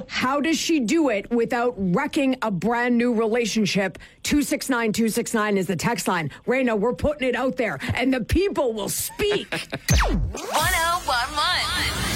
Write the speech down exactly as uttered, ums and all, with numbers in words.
How does she do it without wrecking a brand new relationship? two six nine two six nine is the text line. Raina, we're putting it out there, and the people will speak. one oh one one